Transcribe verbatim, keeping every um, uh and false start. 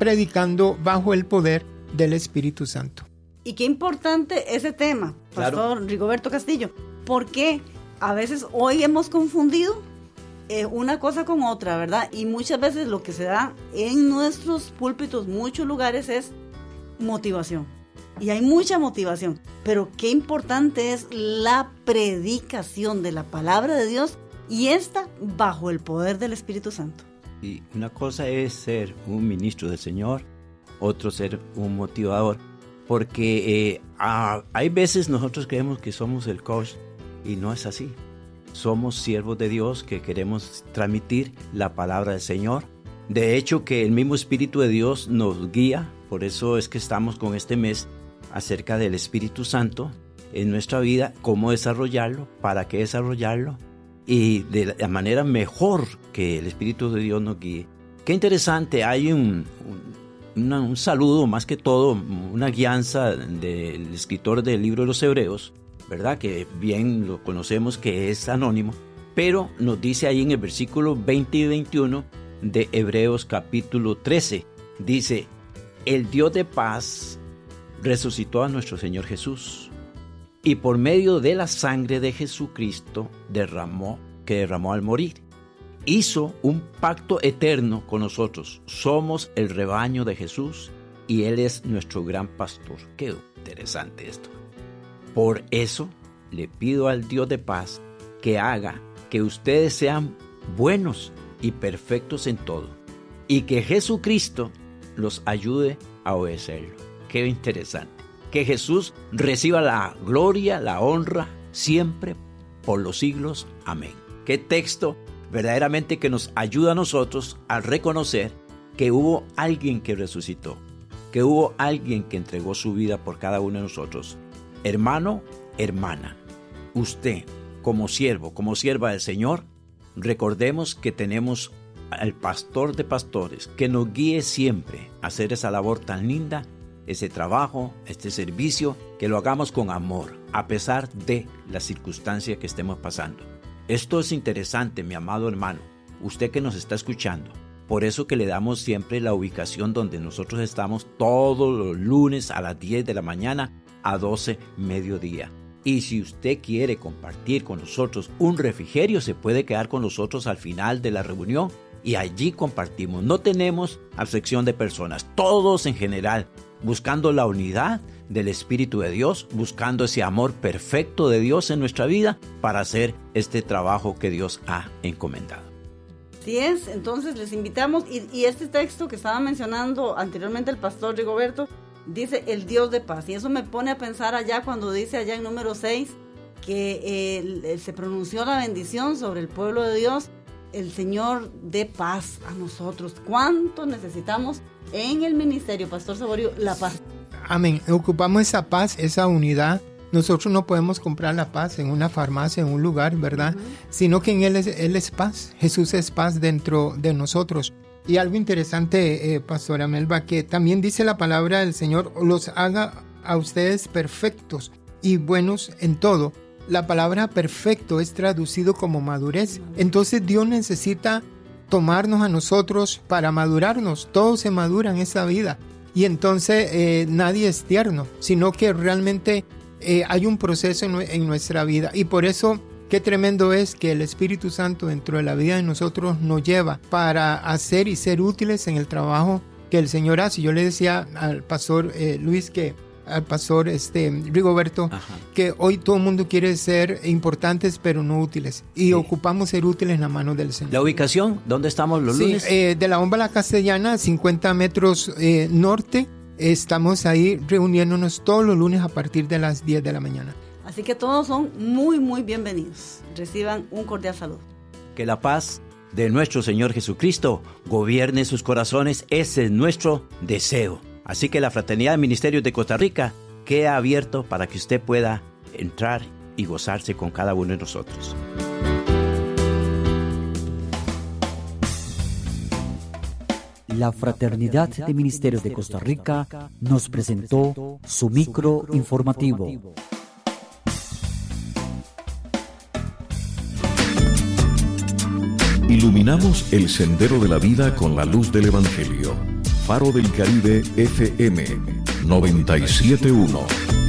predicando bajo el poder del Espíritu Santo. Y qué importante ese tema, Pastor Claro. Rigoberto Castillo, porque a veces hoy hemos confundido eh, una cosa con otra, ¿verdad? Y muchas veces lo que se da en nuestros púlpitos, muchos lugares, es motivación. Y hay mucha motivación, pero qué importante es la predicación de la palabra de Dios, y esta bajo el poder del Espíritu Santo. Y una cosa es ser un ministro del Señor, otro ser un motivador, porque eh, ah, hay veces nosotros creemos que somos el coach y no es así. Somos siervos de Dios que queremos transmitir la palabra del Señor. De hecho, que el mismo Espíritu de Dios nos guía, por eso es que estamos con este mes acerca del Espíritu Santo en nuestra vida, cómo desarrollarlo, para qué desarrollarlo, y de la manera mejor que el Espíritu de Dios nos guíe. Qué interesante, hay un, un, una, un saludo, más que todo, una guianza del escritor del libro de los Hebreos, ¿verdad? Que bien lo conocemos, que es anónimo, pero nos dice ahí en el versículo veinte y veintiuno de Hebreos capítulo trece, dice: el Dios de paz resucitó a nuestro Señor Jesús, y por medio de la sangre de Jesucristo derramó, que derramó al morir, hizo un pacto eterno con nosotros. Somos el rebaño de Jesús y Él es nuestro gran pastor. Qué interesante esto. Por eso le pido al Dios de paz que haga que ustedes sean buenos y perfectos en todo, y que Jesucristo los ayude a obedecerlo. Qué interesante. Que Jesús reciba la gloria, la honra, siempre por los siglos. Amén. Qué texto verdaderamente que nos ayuda a nosotros a reconocer que hubo alguien que resucitó, que hubo alguien que entregó su vida por cada uno de nosotros. Hermano, hermana, usted como siervo, como sierva del Señor, recordemos que tenemos al pastor de pastores que nos guíe siempre a hacer esa labor tan linda, ese trabajo, este servicio, que lo hagamos con amor, a pesar de la circunstancia que estemos pasando. Esto es interesante, mi amado hermano, usted que nos está escuchando. Por eso que le damos siempre la ubicación donde nosotros estamos todos los lunes a las diez de la mañana a doce mediodía. Y si usted quiere compartir con nosotros un refrigerio, se puede quedar con nosotros al final de la reunión y allí compartimos. No tenemos acepción de personas, todos en general, buscando la unidad del Espíritu de Dios, buscando ese amor perfecto de Dios en nuestra vida para hacer este trabajo que Dios ha encomendado. Así es, entonces les invitamos, y, y este texto que estaba mencionando anteriormente el pastor Rigoberto, dice el Dios de paz, y eso me pone a pensar allá cuando dice allá en número seis que eh, se pronunció la bendición sobre el pueblo de Dios. El Señor dé paz a nosotros. ¿Cuánto necesitamos en el ministerio, Pastor Saborio, la paz? Amén. Ocupamos esa paz, esa unidad. Nosotros no podemos comprar la paz en una farmacia, en un lugar, ¿verdad? Uh-huh. Sino que en Él es, Él es paz. Jesús es paz dentro de nosotros. Y algo interesante, eh, Pastora Melba, que también dice la palabra del Señor, los haga a ustedes perfectos y buenos en todo. La palabra perfecto es traducido como madurez. Entonces Dios necesita tomarnos a nosotros para madurarnos. Todos se maduran en esa vida. Y entonces eh, nadie es tierno, sino que realmente eh, hay un proceso en, en nuestra vida. Y por eso, qué tremendo es que el Espíritu Santo dentro de la vida de nosotros nos lleva para hacer y ser útiles en el trabajo que el Señor hace. Yo le decía al pastor eh, Luis que al pastor este, Rigoberto, ajá, que hoy todo el mundo quiere ser importantes pero no útiles, y sí, ocupamos ser útiles en la mano del Señor. ¿La ubicación? ¿Dónde estamos los sí, lunes? Eh, de la Bomba La Castellana, cincuenta metros eh, norte. Estamos ahí reuniéndonos todos los lunes a partir de las diez de la mañana. Así que todos son muy muy bienvenidos. Reciban un cordial saludo. Que la paz de nuestro Señor Jesucristo gobierne sus corazones. Ese es nuestro deseo. Así que la Fraternidad de Ministerios de Costa Rica queda abierto para que usted pueda entrar y gozarse con cada uno de nosotros. La Fraternidad de Ministerios de Costa Rica nos presentó su micro informativo. Iluminamos el sendero de la vida con la luz del Evangelio. Faro del Caribe F M noventa y siete punto uno.